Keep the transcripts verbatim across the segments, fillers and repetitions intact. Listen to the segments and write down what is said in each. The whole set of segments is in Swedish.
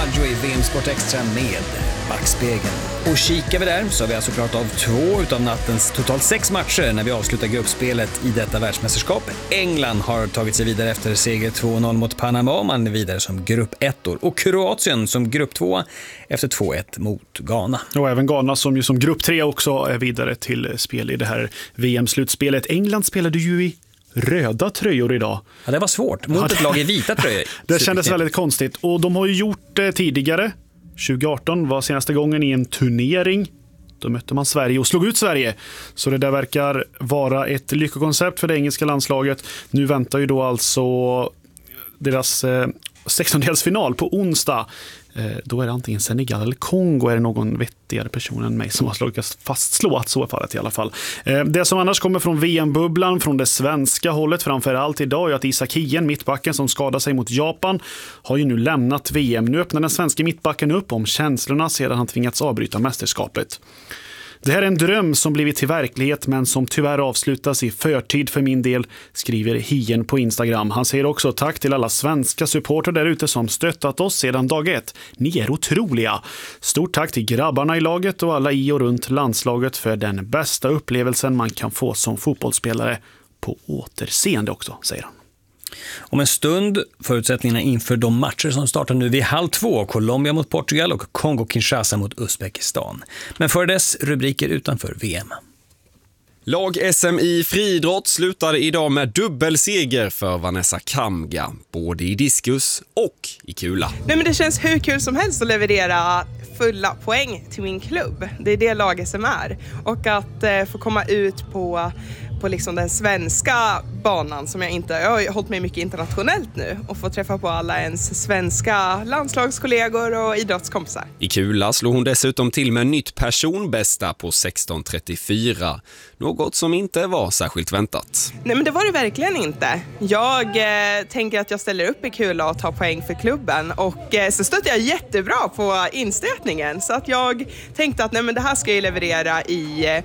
Baggio i V M-sport extra med backspegeln. Och kikar vi där så har vi alltså klarat av två utav nattens totalt sex matcher när vi avslutar gruppspelet i detta världsmästerskap. England har tagit sig vidare efter seger två noll mot Panama, man är vidare som grupp ett år. Och Kroatien som grupp två efter två ett mot Ghana. Och även Ghana som ju som grupp tre också är vidare till spel i det här V M-slutspelet. England spelade ju i röda tröjor idag. Ja, det var svårt mot ett lag i vita tröjor. Det kändes väldigt konstigt. Och de har ju gjort det tidigare. tjugo arton var senaste gången i en turnering. Då mötte man Sverige och slog ut Sverige. Så det där verkar vara ett lyckokoncept för det engelska landslaget. Nu väntar ju då alltså deras eh, sextondelsfinal på onsdag. Eh, då är det antingen Senegal eller Kongo, är det någon vettigare person än mig som har lyckats fastslå att så är fallet i alla fall. Eh, det som annars kommer från V M-bubblan från det svenska hållet framför allt idag är att Isak Hien, mittbacken som skadade sig mot Japan, har ju nu lämnat V M. Nu öppnar den svenska mittbacken upp om känslorna sedan han tvingats avbryta mästerskapet. Det här är en dröm som blivit till verklighet men som tyvärr avslutas i förtid för min del, skriver Hien på Instagram. Han säger också tack till alla svenska supporter där ute som stöttat oss sedan dag ett. Ni är otroliga. Stort tack till grabbarna i laget och alla i och runt landslaget för den bästa upplevelsen man kan få som fotbollsspelare. På återseende också, säger han. Om en stund förutsättningarna inför de matcher som startar nu vid halv två. Colombia mot Portugal och Kongo-Kinshasa mot Uzbekistan. Men för dess rubriker utanför V M. Lag-S M i friidrott slutade idag med dubbelseger för Vanessa Kamga. Både i diskus och i kula. Nej, men det känns hur kul som helst att leverera fulla poäng till min klubb. Det är det lag-S M är. Och att eh, få komma ut på... på liksom den svenska banan som jag inte jag har hållit mig mycket internationellt nu och få träffa på alla ens svenska landslagskollegor och idrottskompisar. I kula slog hon dessutom till med nytt personbästa på sexton trettiofyra, något som inte var särskilt väntat. Nej, men det var det verkligen inte. Jag eh, tänker att jag ställer upp i kula och tar poäng för klubben och eh, så stötte jag jättebra på instötningen så att jag tänkte att nej, men det här ska jag leverera i eh,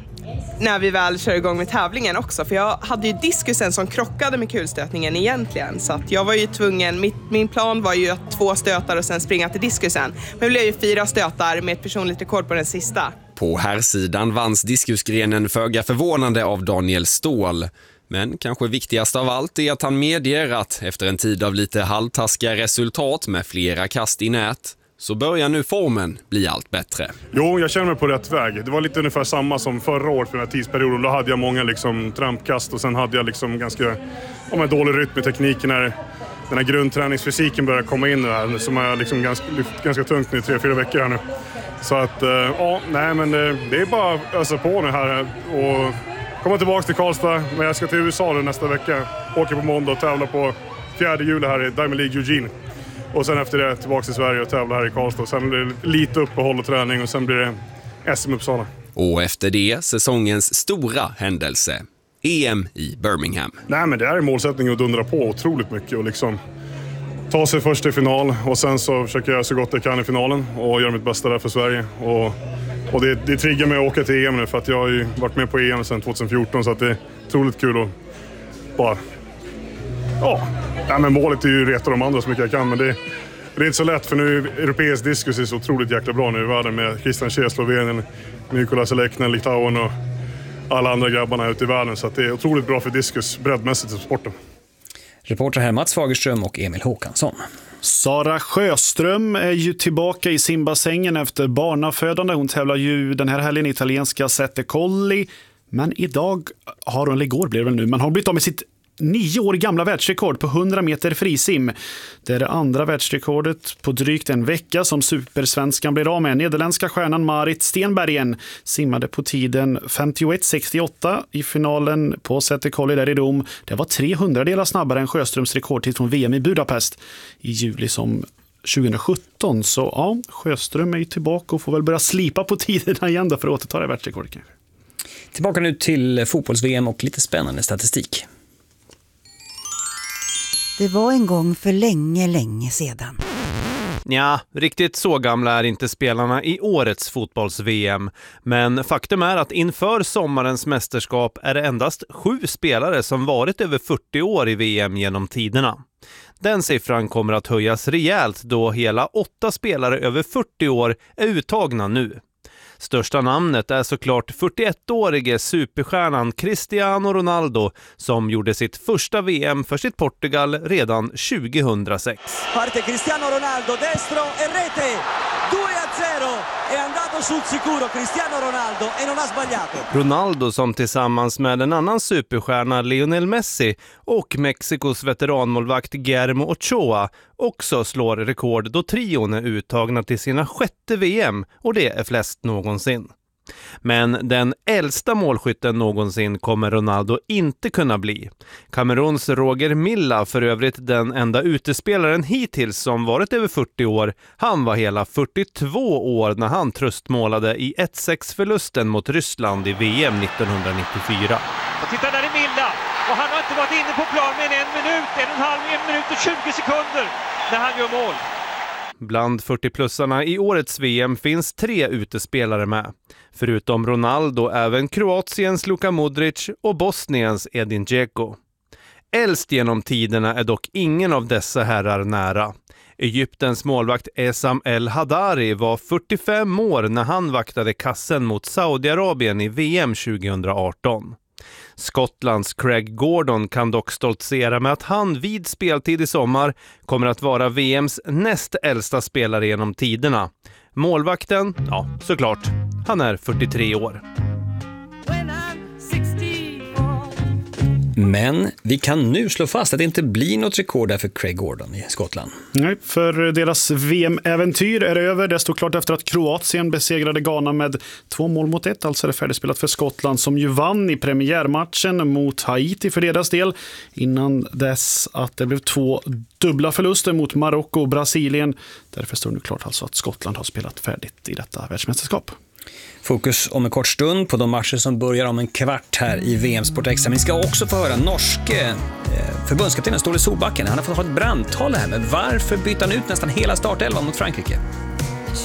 när vi väl kör igång med tävlingen också. För jag hade ju diskusen som krockade med kulstötningen egentligen. Så att jag var ju tvungen, mitt, min plan var ju att två stötar och sen springa till diskusen. Men det blev ju fyra stötar med ett personligt rekord på den sista. På här sidan vanns diskusgrenen föga förvånande av Daniel Ståhl. Men kanske viktigast av allt är att han medger att efter en tid av lite halvtaskiga resultat med flera kast i nät så börjar nu formen bli allt bättre. Jo, jag känner mig på rätt väg. Det var lite ungefär samma som förra året för den här tidsperioden. Då hade jag många liksom trampkast och sen hade jag liksom ganska om en dålig rytm i tekniken när den här grundträningsfysiken börjar komma in nu här. Som är liksom ganska, lyft ganska tungt nu i tre, fyra veckor här nu. Så att, ja, nej men det, det är bara att ösa på nu här och komma tillbaka till Karlstad. Men jag ska till U S A nästa vecka. Åker på måndag och tävla på fjärde juli här i Diamond League Eugene. Och sen efter det tillbaka till Sverige och tävla här i Karlstad. Sen blir det lite uppehåll och träning och sen blir det S M Uppsala. Och efter det säsongens stora händelse, E M i Birmingham. Nej, men det är målsättningen att dundra på otroligt mycket och liksom ta sig först till final. Och sen så försöker jag så gott jag kan i finalen och göra mitt bästa där för Sverige. Och, och det, det triggar mig att åka till E M nu för att jag har ju varit med på E M sedan tjugohundrafjorton. Så att det är otroligt kul att bara... Ja, nej, men målet är ju att reta de andra så mycket jag kan, men det, det är inte så lätt för nu europeisk diskus är så otroligt jäkla bra nu i världen med Christian Tjej, Slovenien, Mikolas Leknen, Litauen och alla andra grabbarna ute i världen, så att det är otroligt bra för diskus breddmässigt i sporten. Reporter här Mats Fagerström och Emil Håkansson. Sara Sjöström är ju tillbaka i simbassängen efter barnafödande. Hon tävlar ju den här helgen i italienska Sette Colli, men idag har hon, eller igår blev det väl nu, men har blivit av med sitt nio år gamla världsrekord på hundra meter frisim. Det är det andra världsrekordet på drygt en vecka som supersvenskan blir av med. Nederländska stjärnan Marit Stenbergen simmade på tiden femtioett sextioåtta i finalen på Sette Colli där i Rom. Det var trehundra delar snabbare än Sjöströms rekordtid från V M i Budapest i juli som tjugohundrasjutton. Så ja, Sjöström är ju tillbaka och får väl börja slipa på tiderna igen då för att återta det världsrekordet kanske. Tillbaka nu till fotbolls-V M och lite spännande statistik. Det var en gång för länge, länge sedan. Ja, riktigt så gamla är inte spelarna i årets fotbolls-V M. Men faktum är att inför sommarens mästerskap är det endast sju spelare som varit över fyrtio år i V M genom tiderna. Den siffran kommer att höjas rejält då hela åtta spelare över fyrtio år är uttagna nu. Största namnet är såklart fyrtioettårige superstjärnan Cristiano Ronaldo som gjorde sitt första V M för sitt Portugal redan tjugohundrasex. Parte Cristiano Ronaldo, destro e rete! due a zero! È andato sul sicuro Cristiano Ronaldo e non ha sbagliato. Ronaldo som tillsammans med en annan superstjärna Lionel Messi och Mexikos veteranmålvakt Guillermo Ochoa också slår rekord då trion är uttagna till sina sjätte V M och det är flest någonsin. Men den äldsta målskytten någonsin kommer Ronaldo inte kunna bli. Kameruns Roger Milla, för övrigt den enda utespelaren hittills som varit över fyrtio år, han var hela fyrtiotvå år när han tröstmålade i ett sex-förlusten mot Ryssland i V M nittonhundranittiofyra. Och titta där är Milla, och han har inte varit inne på plan med en minut, en och en halv en minut och tjugo sekunder när han gör mål. Bland fyrtio-plussarna i årets V M finns tre utespelare med. Förutom Ronaldo även Kroatiens Luka Modric och Bosniens Edin Dzeko. Äldst genom tiderna är dock ingen av dessa herrar nära. Egyptens målvakt Essam El Hadari var fyrtiofem år när han vaktade kassen mot Saudiarabien i V M tjugohundraarton. Skottlands Craig Gordon kan dock stoltsera med att han vid speltid i sommar kommer att vara V M:s näst äldsta spelare genom tiderna. Målvakten, ja såklart, han är fyrtiotre år. Men vi kan nu slå fast att det inte blir något rekord där för Craig Gordon i Skottland. Nej, för deras V M-äventyr är över. Det stod klart efter att Kroatien besegrade Ghana med två mål mot ett. Alltså är det färdigspelat för Skottland som ju vann i premiärmatchen mot Haiti för deras del. Innan dess att det blev två dubbla förluster mot Marocko och Brasilien. Därför står det nu klart alltså att Skottland har spelat färdigt i detta världsmästerskap. Fokus om en kort stund på de matcher som börjar om en kvart här i V M Sport Extra. Men vi ska också få höra norske eh, förbundskaptenen Ståle Solbakken. Han har fått ha ett brandtal här, men varför bytte han ut nästan hela startelvan mot Frankrike?